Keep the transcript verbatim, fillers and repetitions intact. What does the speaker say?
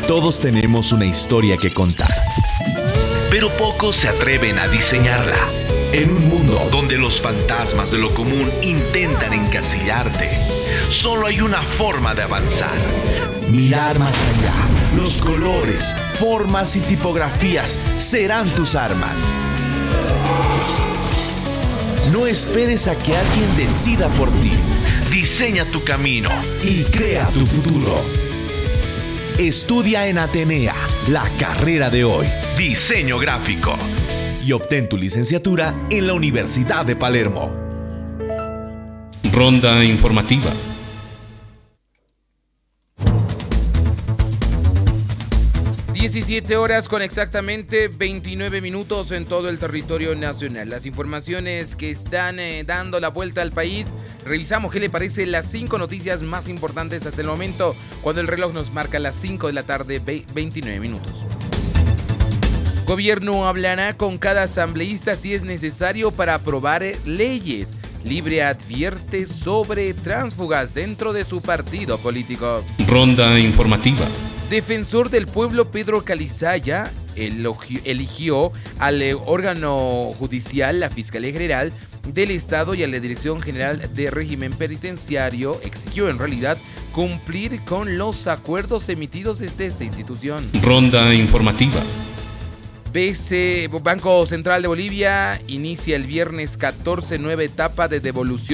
Todos tenemos una historia que contar, pero pocos se atreven a diseñarla. En un mundo donde los fantasmas de lo común intentan encasillarte, solo hay una forma de avanzar: mirar más allá. Los colores, formas y tipografías serán tus armas. No esperes a que alguien decida por ti. Diseña tu camino y crea tu futuro. Estudia en Atenea, la carrera de hoy, diseño gráfico, y obtén tu licenciatura en la Universidad de Palermo. Ronda informativa. diecisiete horas con exactamente veintinueve minutos en todo el territorio nacional. Las informaciones que están eh, dando la vuelta al país. Revisamos qué le parece las cinco noticias más importantes hasta el momento, cuando el reloj nos marca las cinco de la tarde, veintinueve minutos. Gobierno hablará con cada asambleísta si es necesario para aprobar leyes. Libre advierte sobre tránsfugas dentro de su partido político. Ronda informativa. Defensor del pueblo Pedro Calizaya eligió al órgano judicial, la Fiscalía General del Estado y a la Dirección General de Régimen Penitenciario. Exigió en realidad cumplir con los acuerdos emitidos desde esta institución. Ronda informativa. B C, Banco Central de Bolivia inicia el viernes catorce nueva etapa de devolución